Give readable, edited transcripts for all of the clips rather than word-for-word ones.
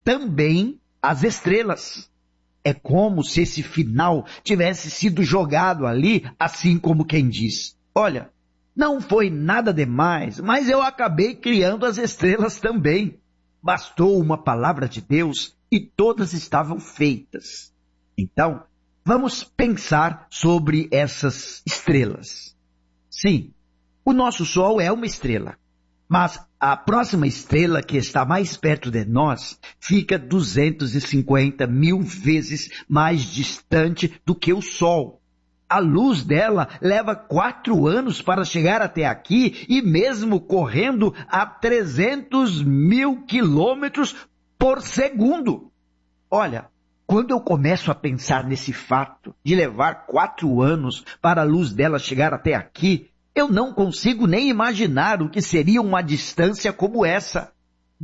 também as estrelas. É como se esse final tivesse sido jogado ali, assim como quem diz: olha, não foi nada demais, mas eu acabei criando as estrelas também. Bastou uma palavra de Deus e todas estavam feitas. Então, vamos pensar sobre essas estrelas. Sim, o nosso Sol é uma estrela, mas a próxima estrela que está mais perto de nós fica 250 mil vezes mais distante do que o Sol. A luz dela leva 4 anos para chegar até aqui e mesmo correndo a 300 mil quilômetros por segundo. Olha, quando eu começo a pensar nesse fato de levar 4 anos para a luz dela chegar até aqui, eu não consigo nem imaginar o que seria uma distância como essa.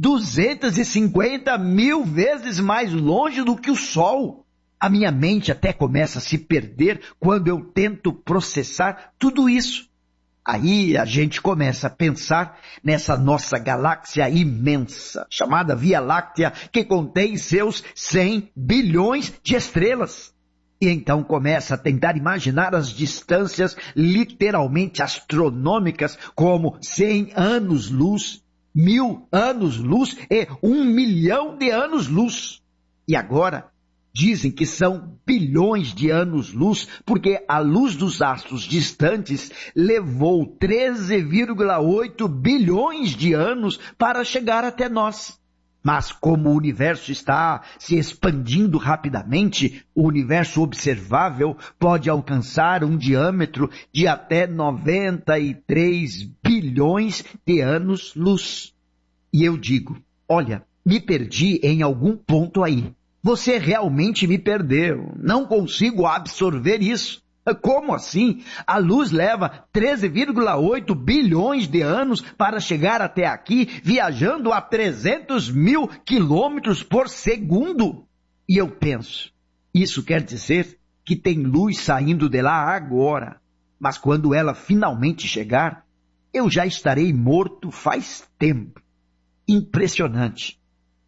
250 mil vezes mais longe do que o Sol. A minha mente até começa a se perder quando eu tento processar tudo isso. Aí a gente começa a pensar nessa nossa galáxia imensa, chamada Via Láctea, que contém seus 100 bilhões de estrelas. E então começa a tentar imaginar as distâncias literalmente astronômicas, como 100 anos-luz, 1000 anos-luz e 1 milhão de anos-luz. E agora dizem que são bilhões de anos-luz, porque a luz dos astros distantes levou 13,8 bilhões de anos para chegar até nós. Mas como o universo está se expandindo rapidamente, o universo observável pode alcançar um diâmetro de até 93 bilhões de anos-luz. E eu digo, olha, me perdi em algum ponto aí. Você realmente me perdeu. Não consigo absorver isso. Como assim? A luz leva 13,8 bilhões de anos para chegar até aqui, viajando a 300 mil quilômetros por segundo. E eu penso, isso quer dizer que tem luz saindo de lá agora. Mas quando ela finalmente chegar, eu já estarei morto faz tempo. Impressionante.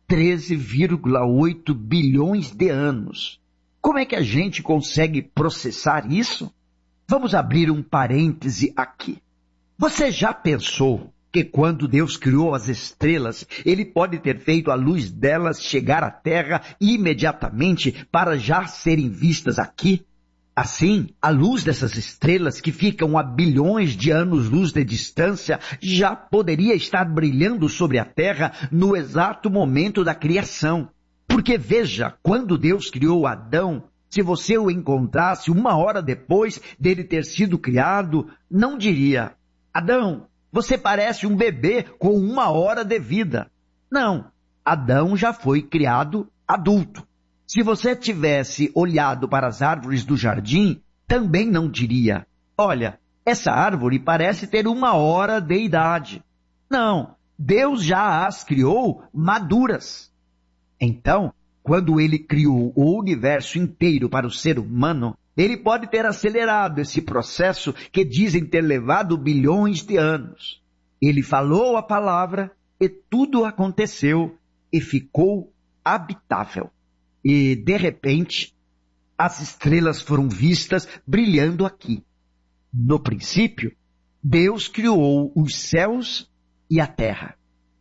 13,8 bilhões de anos. Como é que a gente consegue processar isso? Vamos abrir um parêntese aqui. Você já pensou que quando Deus criou as estrelas, Ele pode ter feito a luz delas chegar à Terra imediatamente para já serem vistas aqui? Assim, a luz dessas estrelas que ficam a bilhões de anos-luz de distância já poderia estar brilhando sobre a Terra no exato momento da criação. Porque veja, quando Deus criou Adão, se você o encontrasse 1 hora depois dele ter sido criado, não diria: Adão, você parece um bebê com 1 hora de vida. Não, Adão já foi criado adulto. Se você tivesse olhado para as árvores do jardim, também não diria: olha, essa árvore parece ter 1 hora de idade. Não, Deus já as criou maduras. Então, quando Ele criou o universo inteiro para o ser humano, Ele pode ter acelerado esse processo que dizem ter levado bilhões de anos. Ele falou a palavra e tudo aconteceu e ficou habitável. E, de repente, as estrelas foram vistas brilhando aqui. No princípio, Deus criou os céus e a terra.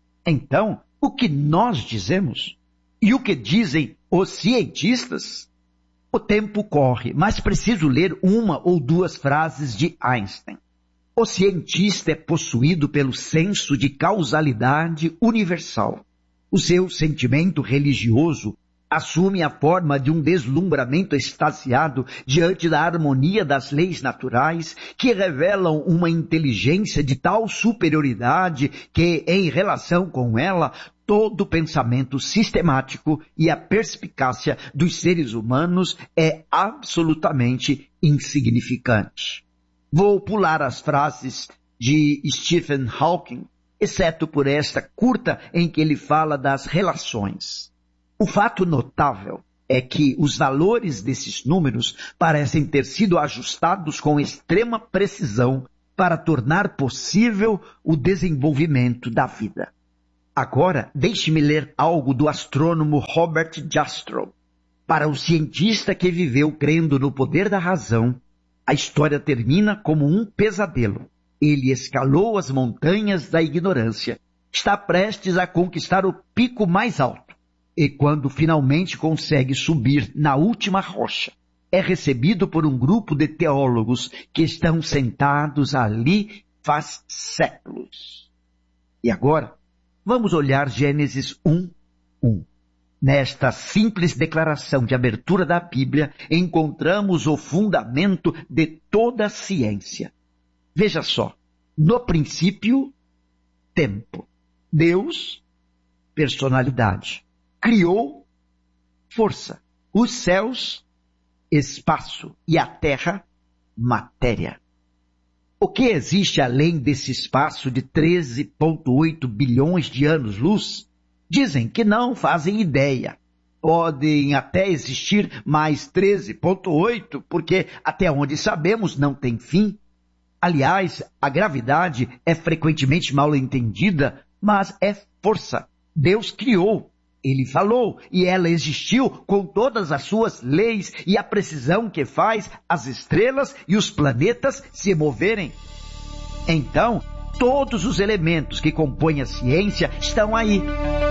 Então, o que nós dizemos e o que dizem os cientistas? O tempo corre, mas preciso ler 1 ou 2 frases de Einstein. O cientista é possuído pelo senso de causalidade universal. O seu sentimento religioso assume a forma de um deslumbramento extasiado diante da harmonia das leis naturais que revelam uma inteligência de tal superioridade que, em relação com ela, todo pensamento sistemático e a perspicácia dos seres humanos é absolutamente insignificante. Vou pular as frases de Stephen Hawking, exceto por esta curta em que ele fala das relações. O fato notável é que os valores desses números parecem ter sido ajustados com extrema precisão para tornar possível o desenvolvimento da vida. Agora, deixe-me ler algo do astrônomo Robert Jastrow. Para o cientista que viveu crendo no poder da razão, a história termina como um pesadelo. Ele escalou as montanhas da ignorância, está prestes a conquistar o pico mais alto. E quando finalmente consegue subir na última rocha, é recebido por um grupo de teólogos que estão sentados ali faz séculos. E agora, vamos olhar Gênesis 1:1. Nesta simples declaração de abertura da Bíblia, encontramos o fundamento de toda a ciência. Veja só, no princípio, tempo. Deus, personalidade. Criou, força. Os céus, espaço. E a terra, matéria. O que existe além desse espaço de 13,8 bilhões de anos-luz? Dizem que não fazem ideia. Podem até existir mais 13,8, porque até onde sabemos não tem fim. Aliás, a gravidade é frequentemente mal entendida, mas é força. Deus criou, Ele falou, e ela existiu com todas as suas leis e a precisão que faz as estrelas e os planetas se moverem. Então, todos os elementos que compõem a ciência estão aí.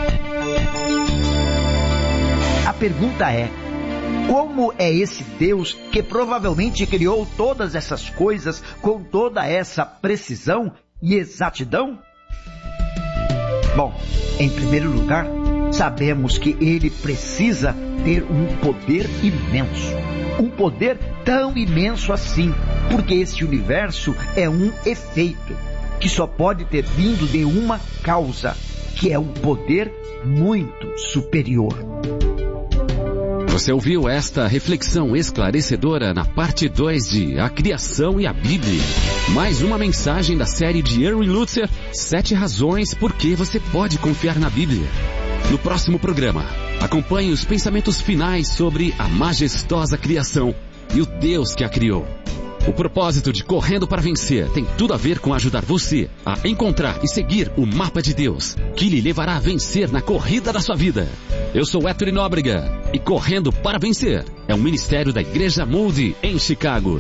A pergunta é, como é esse Deus que provavelmente criou todas essas coisas com toda essa precisão e exatidão? Bom, em primeiro lugar, sabemos que ele precisa ter um poder imenso. Um poder tão imenso assim, porque esse universo é um efeito que só pode ter vindo de uma causa, que é um poder muito superior. Você ouviu esta reflexão esclarecedora na parte 2 de A Criação e a Bíblia. Mais uma mensagem da série de Erwin Lutzer, 7 razões por que você pode confiar na Bíblia. No próximo programa, acompanhe os pensamentos finais sobre a majestosa criação e o Deus que a criou. O propósito de Correndo para Vencer tem tudo a ver com ajudar você a encontrar e seguir o mapa de Deus, que lhe levará a vencer na corrida da sua vida. Eu sou Héctor Nóbrega e Correndo para Vencer é um ministério da Igreja Moody em Chicago.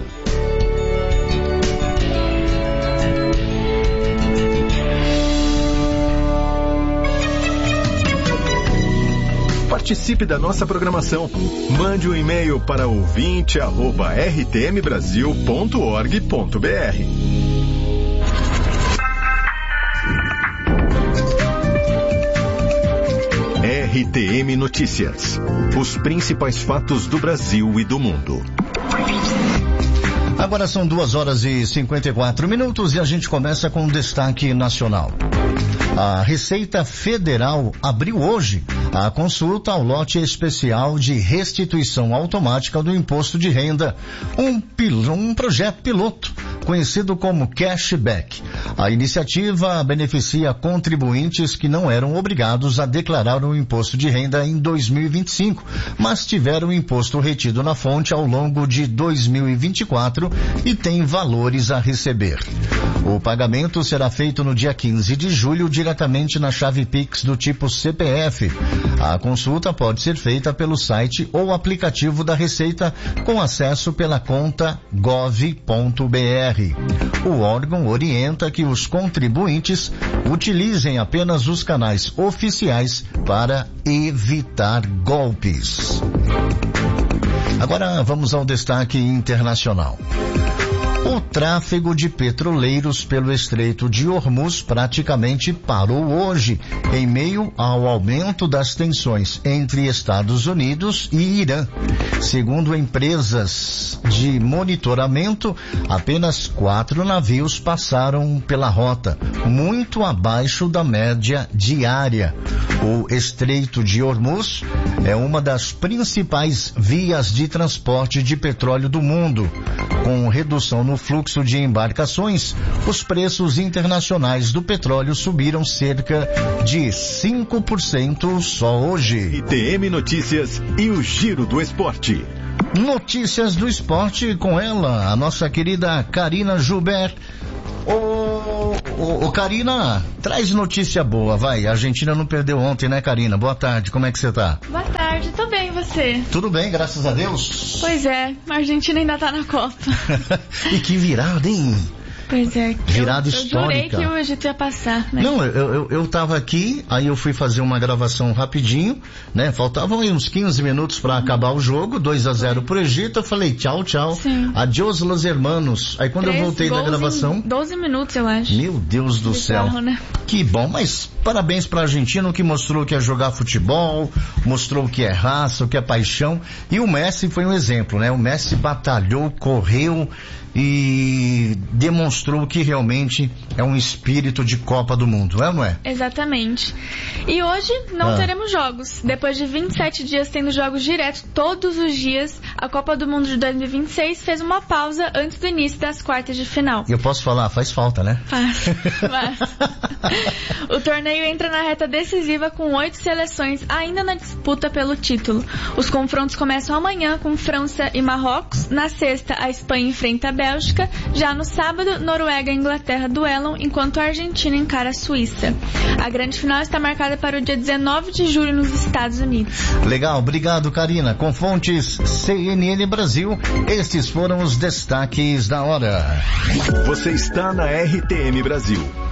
Participe da nossa programação. Mande um e-mail para ouvinte@rtmbrasil.org.br. RTM Notícias. Os principais fatos do Brasil e do mundo. Agora são 2h54 e a gente começa com um destaque nacional. A Receita Federal abriu hoje a consulta ao lote especial de restituição automática do imposto de renda, um projeto piloto conhecido como Cashback. A iniciativa beneficia contribuintes que não eram obrigados a declarar o imposto de renda em 2025, mas tiveram o imposto retido na fonte ao longo de 2024 e têm valores a receber. O pagamento será feito no dia 15 de julho diretamente na chave Pix do tipo CPF. A consulta pode ser feita pelo site ou aplicativo da Receita com acesso pela conta gov.br. O órgão orienta que os contribuintes utilizem apenas os canais oficiais para evitar golpes. Agora vamos ao destaque internacional. O tráfego de petroleiros pelo Estreito de Hormuz praticamente parou hoje, em meio ao aumento das tensões entre Estados Unidos e Irã. Segundo empresas de monitoramento, apenas 4 navios passaram pela rota, muito abaixo da média diária. O Estreito de Hormuz é uma das principais vias de transporte de petróleo do mundo. Com redução no fluxo de embarcações, os preços internacionais do petróleo subiram cerca de 5% só hoje. ITM Notícias e o Giro do Esporte. Notícias do esporte com ela, a nossa querida Karina Joubert. Ô, Karina, traz notícia boa, vai. A Argentina não perdeu ontem, né, Karina? Boa tarde, como é que você tá? Boa tarde, tô bem, e você? Tudo bem, graças a Deus. Pois é, a Argentina ainda tá na Copa. E que virada, hein? Pois é, virada eu histórica. jurei que o Egito ia passar, né? Não, eu tava aqui, aí eu fui fazer uma gravação rapidinho, né? Faltavam aí uns 15 minutos pra acabar o jogo, 2-0 pro Egito, eu falei tchau, tchau. Sim. Adiós los hermanos. Aí quando eu voltei da gravação... 12 minutos, eu acho. Meu Deus do céu. Né? Que bom, mas parabéns pra Argentina, que mostrou que é jogar futebol, mostrou o que é raça, o que é paixão. E o Messi foi um exemplo, né? O Messi batalhou, correu e demonstrou que realmente é um espírito de Copa do Mundo, é ou não é? Exatamente. E hoje não teremos jogos. Depois de 27 dias tendo jogos diretos todos os dias, a Copa do Mundo de 2026 fez uma pausa antes do início das quartas de final. Eu posso falar, faz falta, né? Faz. O torneio entra na reta decisiva com 8 seleções ainda na disputa pelo título. Os confrontos começam amanhã com França e Marrocos. Na sexta, a Espanha enfrenta a Bélgica. Já no sábado, Noruega e Inglaterra duelam, enquanto a Argentina encara a Suíça. A grande final está marcada para o dia 19 de julho nos Estados Unidos. Legal, obrigado, Karina. Com fontes CNN Brasil, estes foram os destaques da hora. Você está na RTM Brasil.